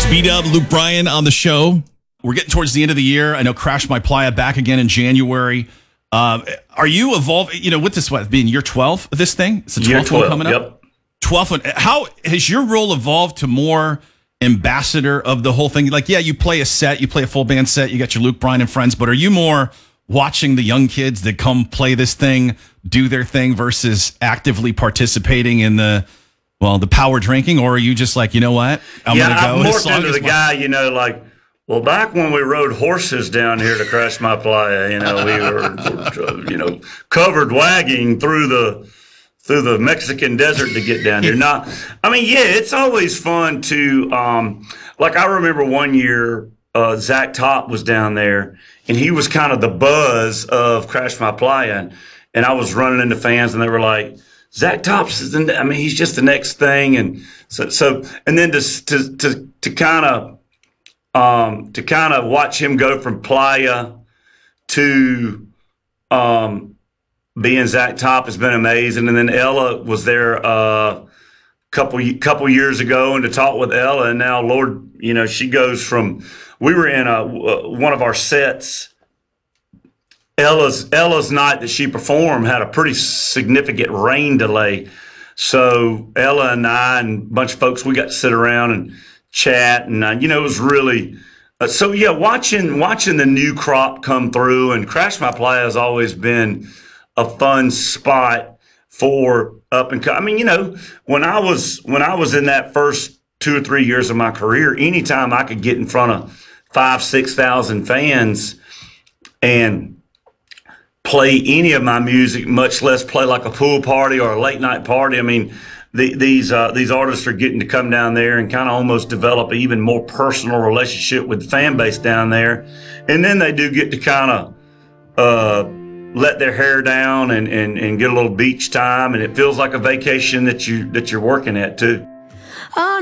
B-Dub, Luke Bryan on the show. We're getting towards the end of the year. I know Crash My Playa back again in January. Are you evolving, with this, being year 12 of this thing? It's the 12th one coming up? 12th one. How has your role evolved to more ambassador of the whole thing? Like, yeah, you play a set, you play a full band set, you got your Luke Bryan and friends, but are you more watching the young kids that come play this thing, do their thing versus actively participating in the power drinking, or are you just like, you know what? I'm going to go. I'm more into the guy, back when we rode horses down here to Crash My Playa, we were, covered wagging through the Mexican desert to get down here. It's always fun to, I remember one year, Zach Top was down there, and he was kind of the buzz of Crash My Playa, and I was running into fans, and they were like, Zach Tops he's just the next thing. And so then to kind of watch him go from Playa to being Zach Top has been amazing. And then Ella was there a couple years ago, and to talk with Ella, and now Lord, she goes from, we were in one of our sets. Ella's night that she performed had a pretty significant rain delay. So Ella and I and a bunch of folks, we got to sit around and chat. And, it was really watching the new crop come through. And Crash My Playa has always been a fun spot for up and coming. When I was in that first 2 or 3 years of my career, anytime I could get in front of 5,000-6,000 fans and play any of my music, much less play like a pool party or a late night party. These artists are getting to come down there and kind of almost develop an even more personal relationship with the fan base down there. And then they do get to kind of let their hair down and get a little beach time, and it feels like a vacation that you're working at too.